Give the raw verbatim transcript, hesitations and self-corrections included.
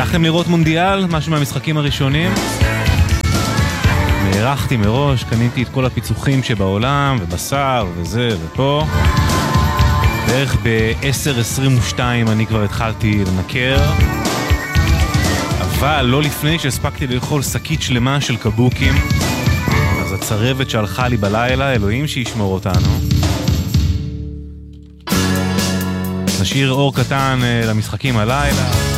הלכתם לראות מונדיאל? משהו מהמשחקים הראשונים? נערכתי מראש, קניתי את כל הפיצוחים שבעולם, ובשר וזה ופה. בערך ב-עשר עשרים ושתיים אני כבר התחלתי לנקר. אבל לא לפני שהספקתי לאכול שקית שלמה של קבוקים. אז הצרבת שהלכה לי בלילה, אלוהים שישמור אותנו. נשאיר אור קטן למשחקים הלילה.